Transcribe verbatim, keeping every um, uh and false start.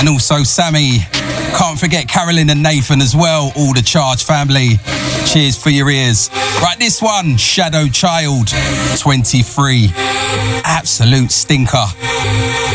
And also Sammy. Can't forget Carolyn and Nathan as well. All the Charge family. Cheers for your ears. Right, this one, Shadow Child, twenty-three. Absolute stinker.